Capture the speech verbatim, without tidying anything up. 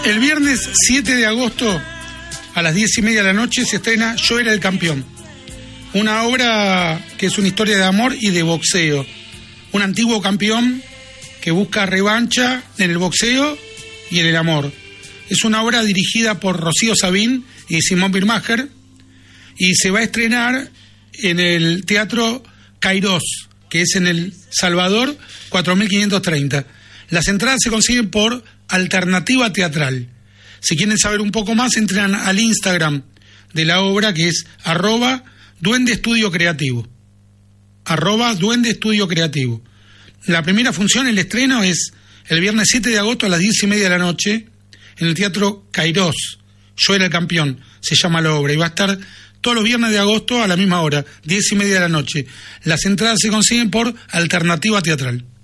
El viernes siete de agosto a las diez y media de la noche se estrena Yo era el campeón, una obra que es una historia de amor y de boxeo. Un antiguo campeón que busca revancha en el boxeo y en el amor. Es una obra dirigida por Rocío Sabín y Simón Birmacher y se va a estrenar en el Teatro Cairós, que es en El Salvador cuatro mil quinientos treinta. Las entradas se consiguen por Alternativa Teatral. Si quieren saber un poco más, entran al Instagram de la obra, que es arroba Duende Estudio Creativo. Arroba Duende Estudio Creativo. La primera función, el estreno, es el viernes siete de agosto a las diez y media de la noche en el Teatro Cairós. Yo era el campeón, se llama la obra, y va a estar todos los viernes de agosto a la misma hora, diez y media de la noche. Las entradas se consiguen por Alternativa Teatral.